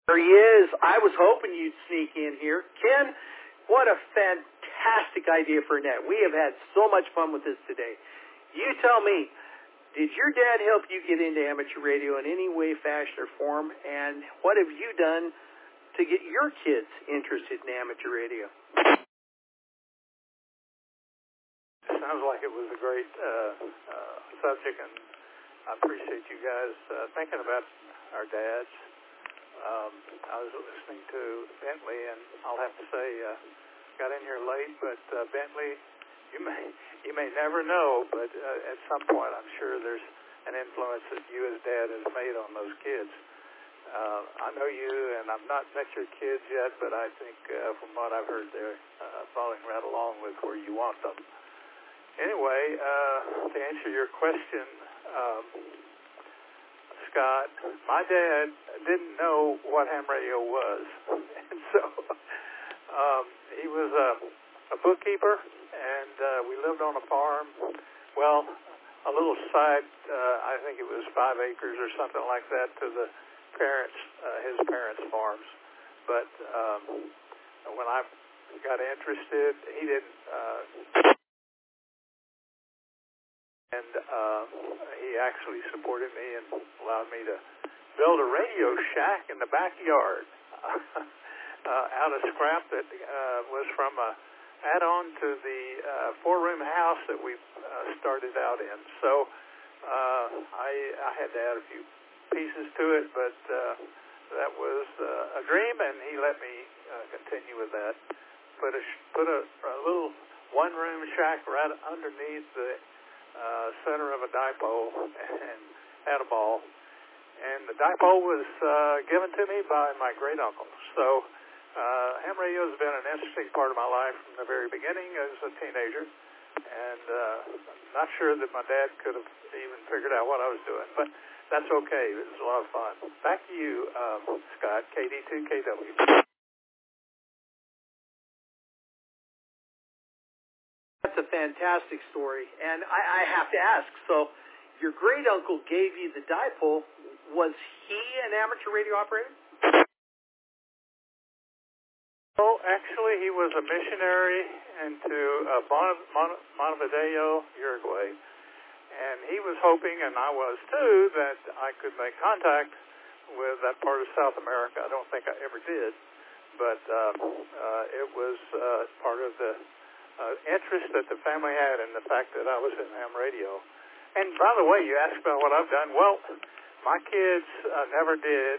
There he is. I was hoping you'd sneak in here. Ken, what a fantastic idea for a net. We have had so much fun with this today. You tell me, did your dad help you get into amateur radio in any way, fashion, or form? And what have you done to get your kids interested in amateur radio? Sounds like it was a great subject, and I appreciate you guys thinking about our dads. I was listening to Bentley, and I'll have to say, got in here late, but Bentley, you may never know, but at some point I'm sure there's an influence that you as dad has made on those kids. I know you, and I've not met your kids yet, but I think from what I've heard, they're following right along with where you want them. Anyway, to answer your question, Scott, my dad didn't know what ham radio was, and so he was a bookkeeper, and we lived on a farm. Well, a little side, I think it was 5 acres or something like that to the parents, his parents' farms. But when I got interested, he didn't. And he actually supported me and allowed me to build a radio shack in the backyard out of scrap that was from a add-on to the 4-room house that we started out in. So I had to add a few pieces to it, but that was a dream, and he let me continue with that. Put a little 1-room shack right underneath the center of a dipole and had a ball. And the dipole was given to me by my great uncle. So ham radio has been an interesting part of my life from the very beginning as a teenager. And I'm not sure that my dad could have even figured out what I was doing, but that's okay. It was a lot of fun. Back to you, Scott, KD2KW. That's a fantastic story, and I have to ask, so your great-uncle gave you the dipole. Was he an amateur radio operator? Oh, actually, he was a missionary into Montevideo, Uruguay, and he was hoping, and I was too, that I could make contact with that part of South America. I don't think I ever did, but it was part of the interest that the family had in the fact that I was in ham radio. And by the way, you asked about what I've done. Well, my kids never did.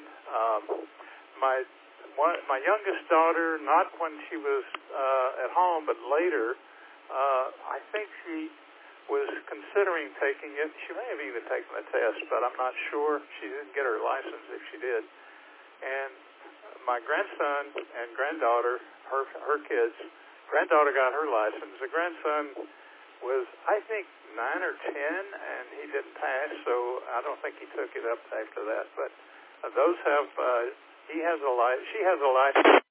My youngest daughter, not when she was at home, but later, I think she was considering taking it. She may have even taken the test, but I'm not sure. She didn't get her license if she did. And my grandson and granddaughter, her kids, granddaughter got her license. The grandson was, I think, 9 or 10, and he didn't pass, so I don't think he took it up after that. But those have, she has a license.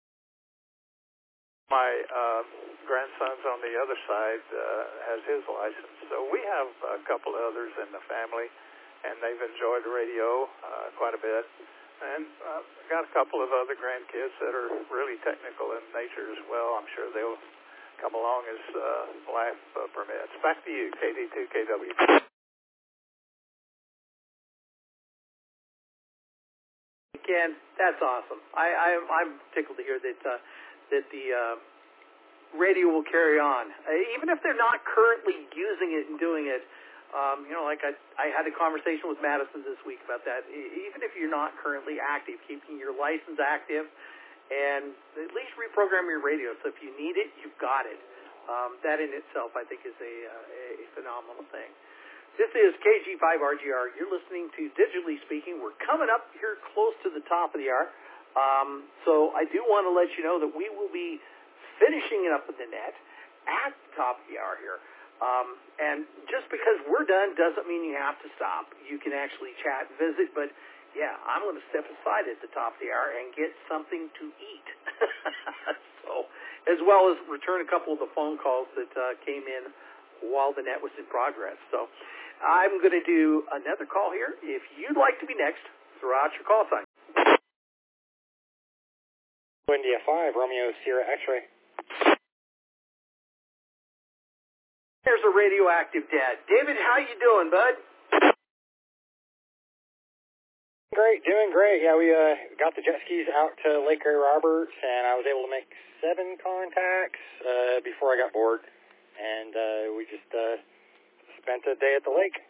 My grandson's on the other side has his license. So we have a couple of others in the family, and they've enjoyed radio quite a bit. And got a couple of other grandkids that are really technical in nature as well. I'm sure they'll come along as life permits. Back to you, KD2KW. Ken, that's awesome. I'm tickled to hear that the radio will carry on, even if they're not currently using it and doing it. Like I had a conversation with Madison this week about that. Even if you're not currently active, keeping your license active and at least reprogram your radio. So if you need it, you've got it. That in itself, I think, is a phenomenal thing. This is KG5RGR. You're listening to Digitally Speaking. We're coming up here close to the top of the hour. So I do want to let you know that we will be finishing it up with the net at the top of the hour here. And just because we're done doesn't mean you have to stop. You can actually chat and visit, but yeah, I'm going to step aside at the top of the hour and get something to eat. So, as well as return a couple of the phone calls that came in while the net was in progress. So I'm going to do another call here. If you'd like to be next, throw out your call sign. India 5, Romeo Sierra X-ray. There's a radioactive dad. David, how you doing, bud? Great, doing great. Yeah, we got the jet skis out to Lake Ray Roberts, and I was able to make 7 contacts before I got bored, and we just spent a day at the lake.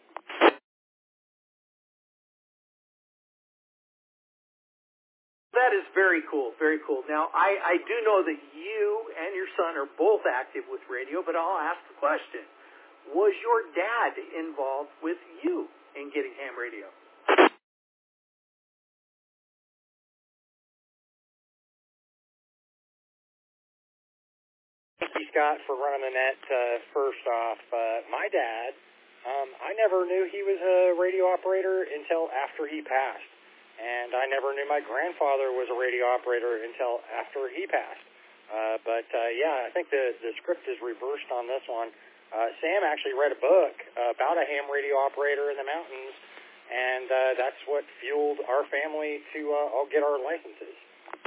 That is very cool, very cool. Now, I do know that you and your son are both active with radio, but I'll ask the question. Was your dad involved with you in getting ham radio? Thank you, Scott, for running the net. First off, my dad, I never knew he was a radio operator until after he passed. And I never knew my grandfather was a radio operator until after he passed. But I think the script is reversed on this one. Sam actually read a book about a ham radio operator in the mountains, and that's what fueled our family to all get our licenses.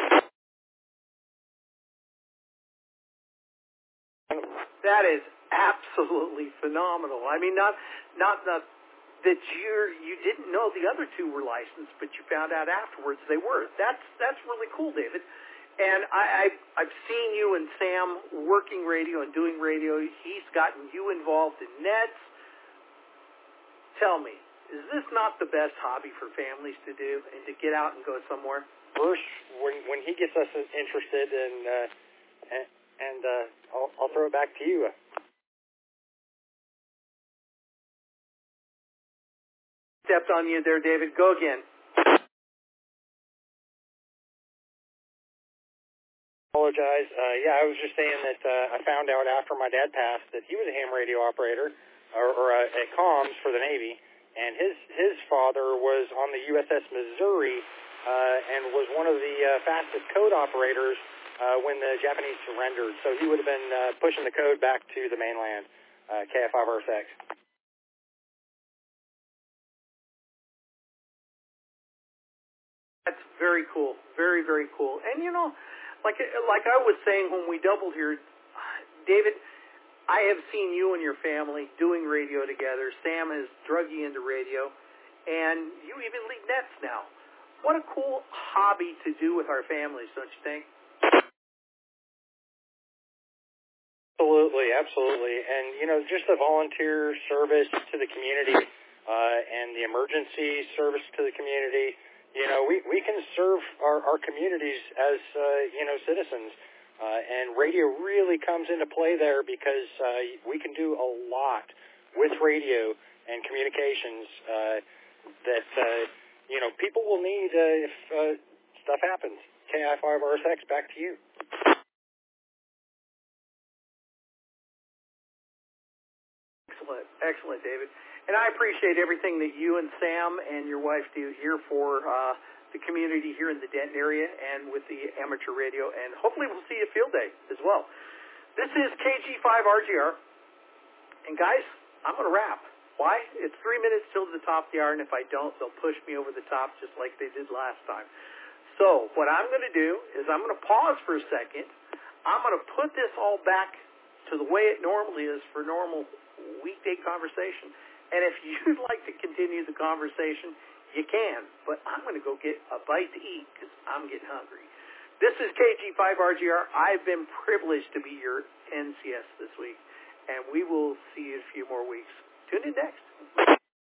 That is absolutely phenomenal. I mean, not that you didn't know the other two were licensed, but you found out afterwards they were. That's really cool, David. And I've seen you and Sam working radio and doing radio. He's gotten you involved in nets. Tell me, is this not the best hobby for families to do and to get out and go somewhere? Bruce, when he gets us interested and I'll throw it back to you. Stepped on you there, David. Go again. Apologize. I was just saying that I found out after my dad passed that he was a ham radio operator or at comms for the Navy, and his father was on the USS Missouri and was one of the fastest code operators when the Japanese surrendered. So he would have been pushing the code back to the mainland, KF5RSX. That's very cool. Very, very cool. And, you know, like I was saying when we doubled here, David, I have seen you and your family doing radio together. Sam has drug you into radio, and you even lead nets now. What a cool hobby to do with our families, don't you think? Absolutely, absolutely. And, you know, just the volunteer service to the community and the emergency service to the community, you know, we can serve our communities as, citizens. And radio really comes into play there because we can do a lot with radio and communications that, people will need if stuff happens. KI5RSX, back to you. Excellent, David. And I appreciate everything that you and Sam and your wife do here for the community here in the Denton area and with the amateur radio. And hopefully we'll see you field day as well. This is KG5RGR. And guys, I'm going to wrap. Why? It's 3 minutes till the top of the hour, and if I don't, they'll push me over the top just like they did last time. So what I'm going to do is I'm going to pause for a second. I'm going to put this all back to the way it normally is for normal weekday conversation. And if you'd like to continue the conversation, you can. But I'm going to go get a bite to eat because I'm getting hungry. This is KG5RGR. I've been privileged to be your NCS this week. And we will see you in a few more weeks. Tune in next.